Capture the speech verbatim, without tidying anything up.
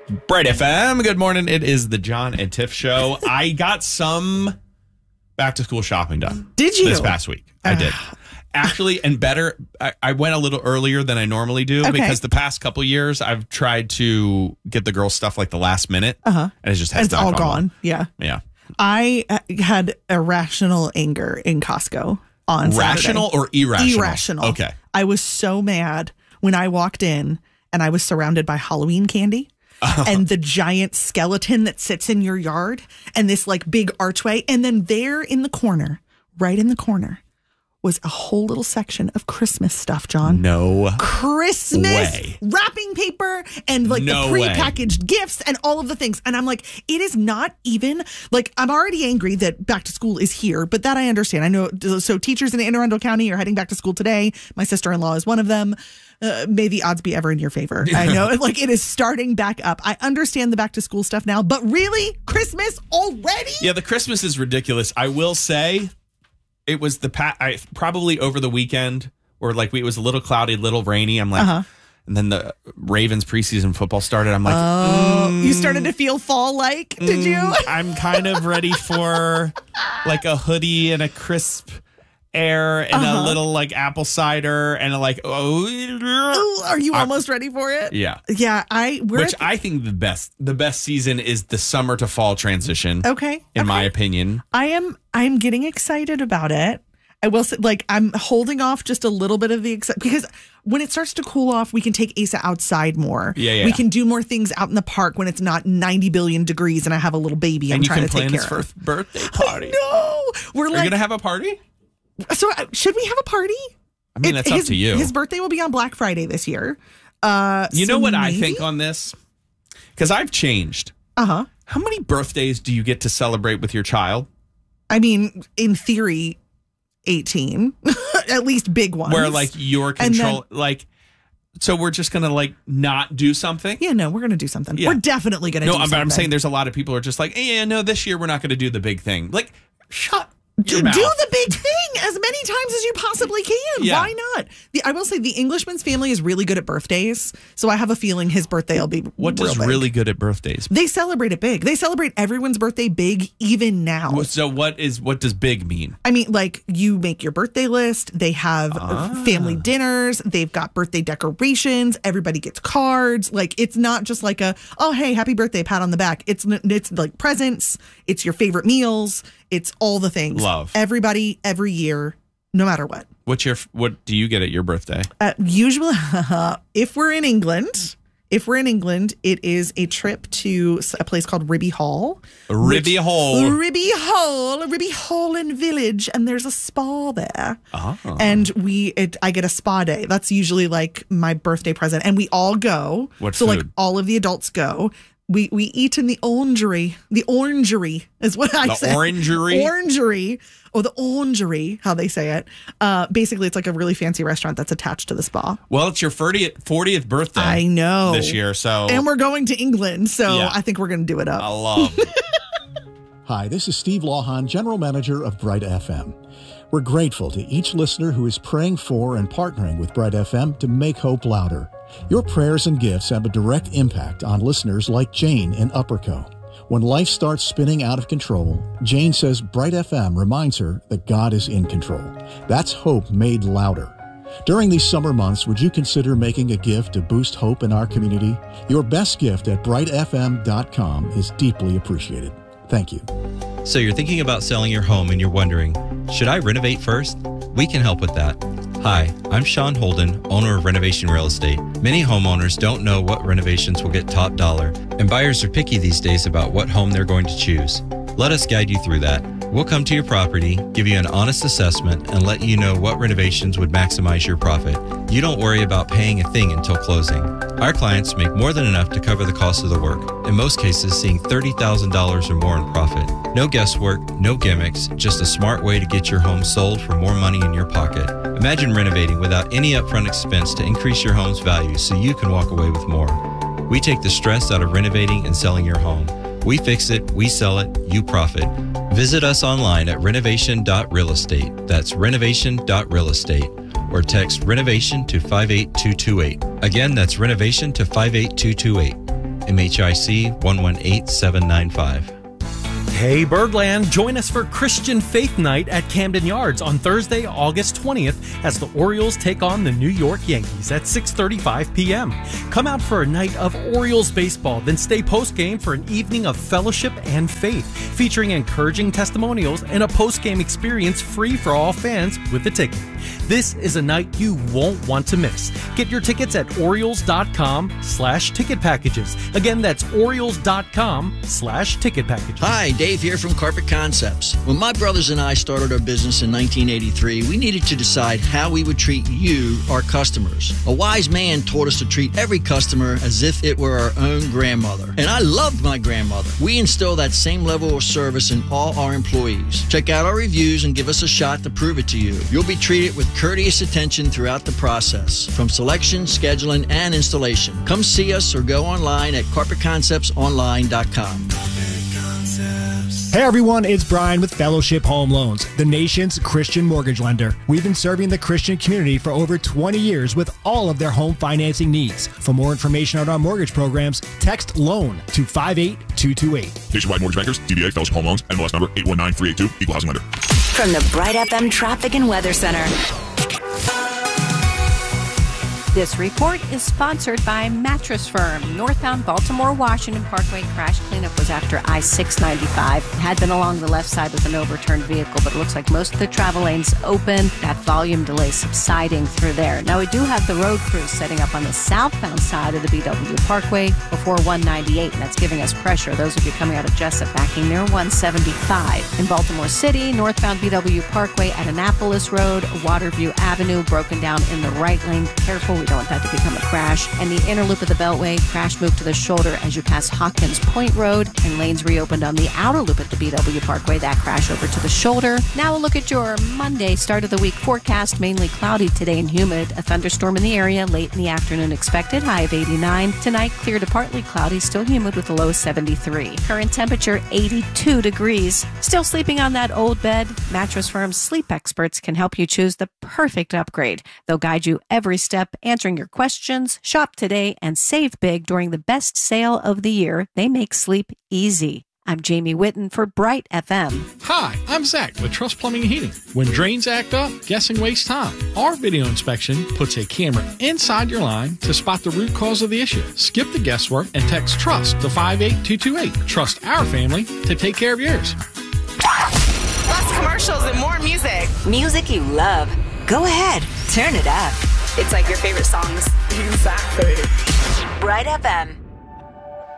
Bright F M, good morning. It is the John and Tiff show. I got some back to school shopping done. Did you? This past week. I did. Actually, and better, I, I went a little earlier than I normally do, okay, because the past couple years I've tried to get the girls stuff like the last minute, uh-huh. and it just has it's all gone. gone. Yeah. Yeah. I had irrational anger in Costco on Rational Saturday. or irrational? Irrational. Okay. I was so mad when I walked in and I was surrounded by Halloween candy. Uh-huh. And the giant skeleton that sits in your yard and this like big archway. And then there in the corner, right in the corner, was a whole little section of Christmas stuff, John. No Christmas way. Wrapping paper and like no the prepackaged way. gifts and all of the things. And I'm like, it is not even like, I'm already angry that back to school is here, but that I understand. I know. So teachers in Anne Arundel County are heading back to school today. My sister-in-law is one of them. Uh, may the odds be ever in your favor. I know, like, it is starting back up. I understand the back to school stuff now, but really, Christmas already? Yeah, the Christmas is ridiculous. I will say, it was the pa- I, probably over the weekend, or like we, it was a little cloudy, a little rainy. I'm like, uh-huh. and then the Ravens preseason football started. I'm like, oh, mm, you started to feel fall-like, did mm, you? I'm kind of ready for like a hoodie and a crisp air and uh-huh. a little like apple cider and a like oh Ooh, are you almost I, ready for it? Yeah. Yeah, I we're Which I think the best the best season is the summer to fall transition. Okay. In okay. my opinion. I am I'm getting excited about it. I will say, like, I'm holding off just a little bit of the excitement because when it starts to cool off, we can take Asa outside more. Yeah, yeah. We can do more things out in the park when it's not ninety billion degrees and I have a little baby I'm and trying to take care of. And you can plan his first birthday party. No. We're Are like, you going to have a party? So uh, should we have a party? I mean, it, that's his, up to you. His birthday will be on Black Friday this year. Uh, you so know what maybe? I think on this? Because I've changed. Uh-huh. How many birthdays do you get to celebrate with your child? I mean, in theory, eighteen. At least big ones. Where, like, your control, then, like... So we're just going to, like, not do something? Yeah, no, we're going to do something. Yeah. We're definitely going to no, do but something. No, I'm saying there's a lot of people who are just like, hey, yeah, no, this year we're not going to do the big thing. Like, shut Do, do the big thing as many times as you possibly can. Yeah. Why not? The, I will say the Englishman's family is really good at birthdays, so I have a feeling his birthday will be What does big. really good at birthdays? They celebrate it big. They celebrate everyone's birthday big, even now. So what is what does big mean? I mean, like, you make your birthday list. They have ah. family dinners. They've got birthday decorations. Everybody gets cards. Like, it's not just like a, oh, hey, happy birthday, pat on the back. It's it's like presents. It's your favorite meals. It's all the things. Love. Everybody, every year, no matter what. What's your what do you get at your birthday? Uh, usually, if we're in England, if we're in England, it is a trip to a place called Ribby Hall. Ribby Hall. Ribby Hall, Ribby Hall and Village, and there's a spa there. Oh. And we, it, I get a spa day. That's usually like my birthday present, and we all go. What so food? like all of the adults go. We we eat in the orangery. The orangery is what I the say. The orangery? Orangery. Or the orangery, how they say it. Uh, basically, it's like a really fancy restaurant that's attached to the spa. Well, it's your fortieth, fortieth birthday. I know. This year, so. And we're going to England, so yeah. I think we're going to do it up. I love Hi, this is Steve Lawhon, General Manager of Bright F M. We're grateful to each listener who is praying for and partnering with Bright F M to make hope louder. Your prayers and gifts have a direct impact on listeners like Jane in Upperco. When life starts spinning out of control, Jane says Bright F M reminds her that God is in control. That's hope made louder. During these summer months, would you consider making a gift to boost hope in our community? Your best gift at bright f m dot com is deeply appreciated. Thank you. So you're thinking about selling your home and you're wondering, should I renovate first? We can help with that. Hi, I'm Sean Holden, owner of Renovation Real Estate. Many homeowners don't know what renovations will get top dollar, and buyers are picky these days about what home they're going to choose. Let us guide you through that. We'll come to your property, give you an honest assessment, and let you know what renovations would maximize your profit. You don't worry about paying a thing until closing. Our clients make more than enough to cover the cost of the work, in most cases seeing thirty thousand dollars or more in profit. No guesswork, no gimmicks, just a smart way to get your home sold for more money in your pocket. Imagine renovating without any upfront expense to increase your home's value so you can walk away with more. We take the stress out of renovating and selling your home. We fix it, we sell it, you profit. Visit us online at renovation dot real estate. That's renovation dot real estate. Or text renovation to five eight two two eight. Again, that's renovation to five eight two two eight. M H I C one one eight seven nine five. Hey Birdland, join us for Christian Faith Night at Camden Yards on Thursday, August twentieth as the Orioles take on the New York Yankees at six thirty-five p.m. Come out for a night of Orioles baseball, then stay post-game for an evening of fellowship and faith, featuring encouraging testimonials and a post-game experience free for all fans with a ticket. This is a night you won't want to miss. Get your tickets at Orioles.com slash ticket packages. Again, that's Orioles.com slash ticket packages. Hi, Dave here from Carpet Concepts. When my brothers and I started our business in nineteen eighty-three, we needed to decide how we would treat you, our customers. A wise man taught us to treat every customer as if it were our own grandmother. And I loved my grandmother. We instill that same level of service in all our employees. Check out our reviews and give us a shot to prove it to you. You'll be treated with courteous attention throughout the process, from selection, scheduling, and installation. Come see us or go online at carpet concepts online dot com. Hey everyone, it's Brian with Fellowship Home Loans, the nation's Christian mortgage lender. We've been serving the Christian community for over twenty years with all of their home financing needs. For more information on our mortgage programs, text LOAN to five eight two two eight. Nationwide Mortgage Bankers, D B A Fellowship Home Loans, N M L S number eight one nine three eight two, Equal Housing Lender. From the Bright F M Traffic and Weather Center. This report is sponsored by Mattress Firm. Northbound Baltimore-Washington Parkway crash cleanup was after I six ninety-five. It had been along the left side with an overturned vehicle, but it looks like most of the travel lanes open. That volume delay subsiding through there. Now we do have the road crews setting up on the southbound side of the B W Parkway before one ninety-eight, and that's giving us pressure. Those of you coming out of Jessup backing near one seventy-five. In Baltimore City, northbound B W Parkway at Annapolis Road, Waterview Avenue broken down in the right lane. Careful. We don't want that to become a crash. And the inner loop of the Beltway, crash moved to the shoulder as you pass Hawkins Point Road, and lanes reopened on the outer loop at the B W Parkway. That crash over to the shoulder. Now a look at your Monday start of the week forecast. Mainly cloudy today and humid. A thunderstorm in the area late in the afternoon expected. High of eighty-nine. Tonight clear to partly cloudy, still humid with a low seventy-three. Current temperature eighty-two degrees. Still sleeping on that old bed? Mattress Firm's sleep experts can help you choose the perfect upgrade. They'll guide you every step, answering your questions. Shop today and save big during the best sale of the year. They make sleep easy. I'm Jamie Whitten for Bright F M. Hi, I'm Zach with Trust Plumbing and Heating. When drains act up, guessing wastes time. Our video inspection puts a camera inside your line to spot the root cause of the issue. Skip the guesswork and text TRUST to five eight two two eight. Trust our family to take care of yours. Less commercials and more music. Music you love. Go ahead, turn it up. It's like your favorite songs. Exactly. Bright F M.